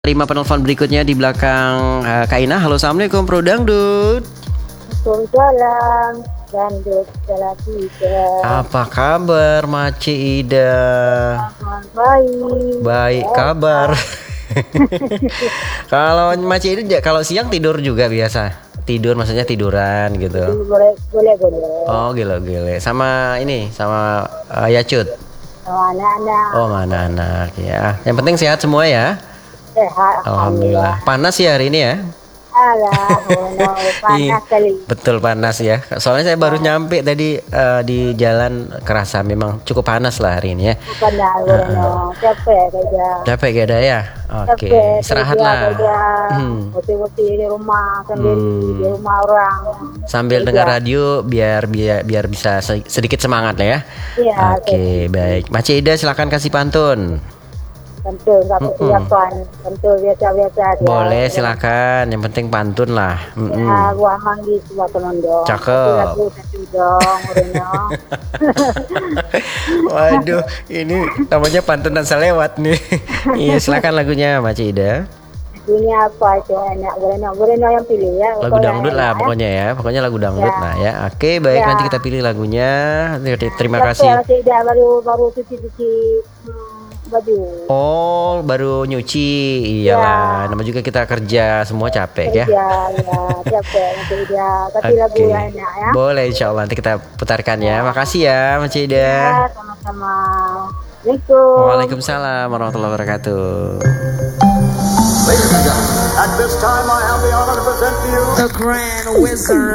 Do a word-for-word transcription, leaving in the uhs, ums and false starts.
Terima penelpon berikutnya di belakang uh, Kak Ina. Halo, assalamualaikum Pro Dangdut. Waalaikumsalam. Dangdut Salatiga. Apa kabar Maci Ida? Baik. Baik kabar. Kalau Maci Ida kalau siang tidur juga biasa? Tidur maksudnya tiduran gitu. Boleh, boleh, boleh. Oh, gile-gile. Sama ini, sama uh, Yacut. Sama anak-anak. Oh, mana anak ya. Yang penting sehat semua ya. Sehat. Alhamdulillah. Panas ya hari ini ya? Alah, no, panas kali. Betul panas ya. Soalnya saya baru nyampe tadi uh, di jalan, kerasa memang cukup panas lah hari ini ya. Panas, no. Capek kerja. Capek gak ada ya? Oke, okay. Istirahatlah. Hmm. Putih-putih di rumah sambil hmm. di rumah orang. Sambil kerja. Dengar radio biar biar biar bisa sedikit semangat lah ya. Iya. Oke, okay, baik. Maci Ida silakan kasih pantun. Tentu nggak persiapan, tentu biasa-biasa. Boleh silakan, yang penting pantun lah. Mm-mm. Ya, gua manggi semua teman dong. Cakep. dong, Waduh, ini namanya pantun dan selewat nih. Iya, silakan lagunya Maci Ida. Lagunya apa itu enak, boleh no, boleh no yang pilih ya. Lagu dangdut lah pokoknya ya, pokoknya lagu dangdut ya. Lah ya. Oke, baik ya. Nanti kita pilih lagunya. Terima ya, kasih. Maci Ida baru baru cuci-cuci. Hmm. Baju. Oh, baru nyuci. Iyalah, ya. Nama juga kita kerja semua capek kerja, ya. Ya, capek Maci Ida. Tapi okay. Lagu yang enak ya. Boleh, insya Allah nanti kita putarkan ya. Ya. Makasih ya, Maci Ida. Ya, sama-sama. Assalamualaikum. Waalaikumsalam warahmatullahi wabarakatuh. Ladies and gentlemen, at this time I have the honor to present to you the Grand Wizard.